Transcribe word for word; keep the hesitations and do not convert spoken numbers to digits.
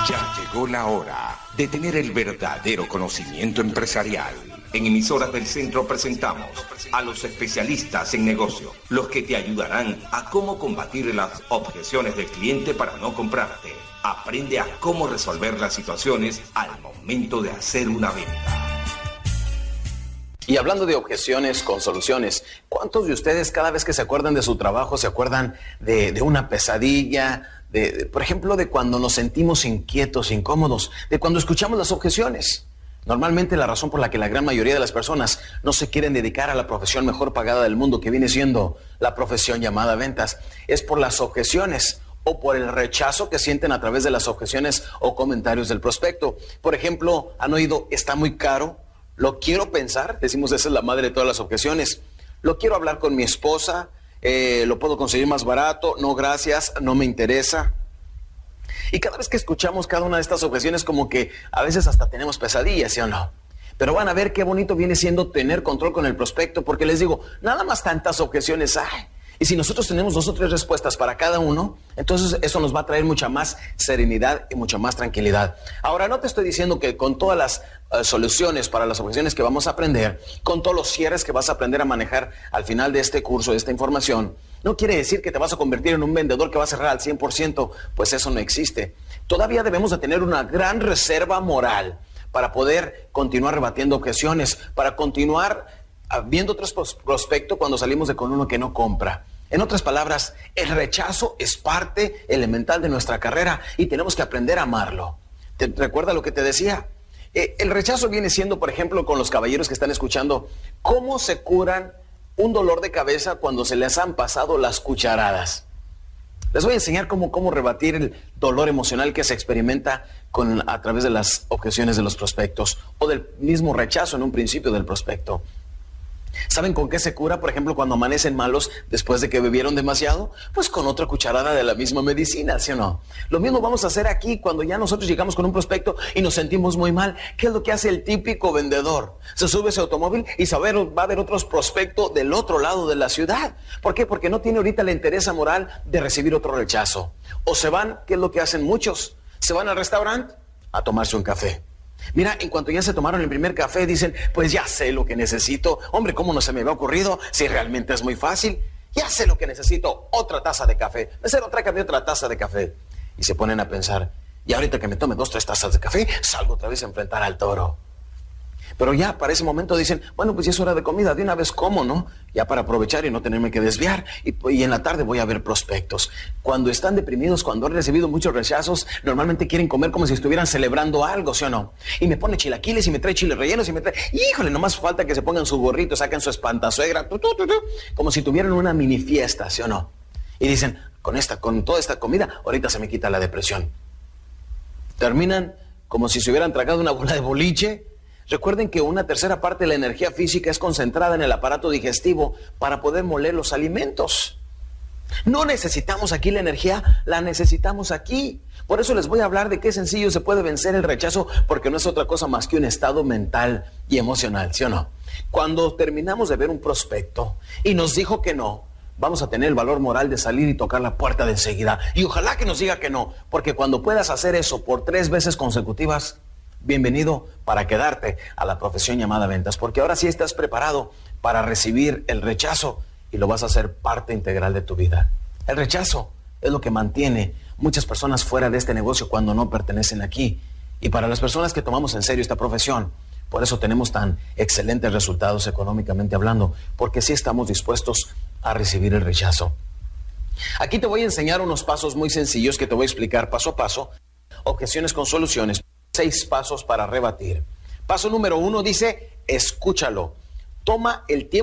Ya llegó la hora de tener el verdadero conocimiento empresarial. En Emisoras del Centro presentamos a los especialistas en negocio, los que te ayudarán a cómo combatir las objeciones del cliente para no comprarte. Aprende a cómo resolver las situaciones al momento de hacer una venta. Y hablando de objeciones con soluciones, ¿cuántos de ustedes cada vez que se acuerdan de su trabajo se acuerdan de, de una pesadilla? De, de, por ejemplo, de cuando nos sentimos inquietos, incómodos, de cuando escuchamos las objeciones. Normalmente la razón por la que la gran mayoría de las personas no se quieren dedicar a la profesión mejor pagada del mundo, que viene siendo la profesión llamada ventas, es por las objeciones o por el rechazo que sienten a través de las objeciones o comentarios del prospecto. Por ejemplo, han oído, está muy caro, lo quiero pensar, decimos esa es la madre de todas las objeciones, lo quiero hablar con mi esposa, eh, lo puedo conseguir más barato, no gracias, no me interesa. Y cada vez que escuchamos cada una de estas objeciones, como que a veces hasta tenemos pesadillas, ¿sí o no? Pero van a ver qué bonito viene siendo tener control con el prospecto, porque les digo, nada más tantas objeciones hay. Y si nosotros tenemos dos o tres respuestas para cada uno, entonces eso nos va a traer mucha más serenidad y mucha más tranquilidad. Ahora, no te estoy diciendo que con todas las uh, soluciones para las objeciones que vamos a aprender, con todos los cierres que vas a aprender a manejar al final de este curso, de esta información, no quiere decir que te vas a convertir en un vendedor que va a cerrar al cien por ciento, pues eso no existe. Todavía debemos de tener una gran reserva moral para poder continuar rebatiendo objeciones, para continuar viendo otros prospectos cuando salimos de con uno que no compra. En otras palabras, el rechazo es parte elemental de nuestra carrera y tenemos que aprender a amarlo. ¿Te recuerda lo que te decía? Eh, el rechazo viene siendo, por ejemplo, con los caballeros que están escuchando, cómo se curan un dolor de cabeza cuando se les han pasado las cucharadas. Les voy a enseñar cómo, cómo rebatir el dolor emocional que se experimenta con, a través de las objeciones de los prospectos o del mismo rechazo en un principio del prospecto. ¿Saben con qué se cura, por ejemplo, cuando amanecen malos después de que bebieron demasiado? Pues con otra cucharada de la misma medicina, ¿sí o no? Lo mismo vamos a hacer aquí cuando ya nosotros llegamos con un prospecto y nos sentimos muy mal. ¿Qué es lo que hace el típico vendedor? Se sube a ese automóvil y saber, va a haber otros prospectos del otro lado de la ciudad. ¿Por qué? Porque no tiene ahorita la interés moral de recibir otro rechazo. O se van, ¿qué es lo que hacen muchos? Se van al restaurante a tomarse un café. Mira, en cuanto ya se tomaron el primer café, dicen, pues ya sé lo que necesito. Hombre, ¿cómo no se me había ocurrido? Si realmente es muy fácil. Ya sé lo que necesito, otra taza de café. Mesero, tráigame otra taza de café. Y se ponen a pensar, y ahorita que me tome dos, tres tazas de café, salgo otra vez a enfrentar al toro. Pero ya para ese momento dicen, bueno, pues ya es hora de comida, de una vez como, ¿no? Ya para aprovechar y no tenerme que desviar. Y, y en la tarde voy a ver prospectos. Cuando están deprimidos, cuando han recibido muchos rechazos, normalmente quieren comer como si estuvieran celebrando algo, ¿sí o no? Y me pone chilaquiles y me trae chiles rellenos y me trae... Híjole, nomás falta que se pongan su gorrito, saquen su espantazuegra, tu, tu, tu, tu, como si tuvieran una mini fiesta, ¿sí o no? Y dicen, con esta, con toda esta comida, ahorita se me quita la depresión. Terminan como si se hubieran tragado una bola de boliche. Recuerden que una tercera parte de la energía física es concentrada en el aparato digestivo para poder moler los alimentos. No necesitamos aquí la energía, la necesitamos aquí. Por eso les voy a hablar de qué sencillo se puede vencer el rechazo, porque no es otra cosa más que un estado mental y emocional, ¿sí o no? Cuando terminamos de ver un prospecto y nos dijo que no, vamos a tener el valor moral de salir y tocar la puerta de enseguida. Y ojalá que nos diga que no, porque cuando puedas hacer eso por tres veces consecutivas, bienvenido para quedarte a la profesión llamada ventas, porque ahora sí estás preparado para recibir el rechazo y lo vas a hacer parte integral de tu vida. El rechazo es lo que mantiene muchas personas fuera de este negocio cuando no pertenecen aquí. Y para las personas que tomamos en serio esta profesión, por eso tenemos tan excelentes resultados económicamente hablando, porque sí estamos dispuestos a recibir el rechazo. Aquí te voy a enseñar unos pasos muy sencillos que te voy a explicar paso a paso, objeciones con soluciones. Seis pasos para rebatir. Paso número uno dice, escúchalo. Toma el tiempo